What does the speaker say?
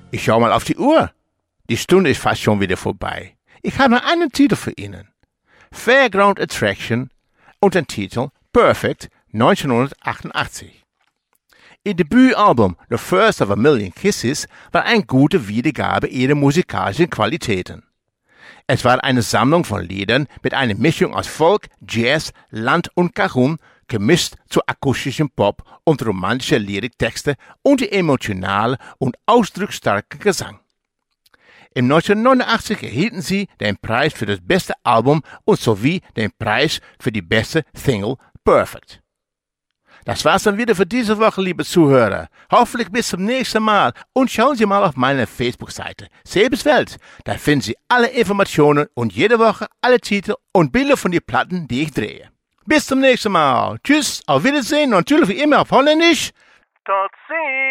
Ich schau mal auf die Uhr. Die Stunde ist fast schon wieder vorbei. Ich habe noch einen Titel für Ihnen. Fairground Attraction und den Titel Perfect 1988. Ihr Debütalbum The First of a Million Kisses war eine gute Wiedergabe ihrer musikalischen Qualitäten. Es war eine Sammlung von Liedern mit einer Mischung aus Folk, Jazz, Land und Cajon, gemischt zu akustischem Pop und romantischer Lyriktexte und emotionaler und ausdrucksstarker Gesang. Im 1989 erhielten sie den Preis für das beste Album und sowie den Preis für die beste Single Perfect. Das war's dann wieder für diese Woche, liebe Zuhörer. Hoffentlich bis zum nächsten Mal und schauen Sie mal auf meine Facebook-Seite Sebes Welt. Da finden Sie alle Informationen und jede Woche alle Titel und Bilder von den Platten, die ich drehe. Bis zum nächsten Mal. Tschüss, auf Wiedersehen und natürlich wie immer auf Holländisch. Tot ziens!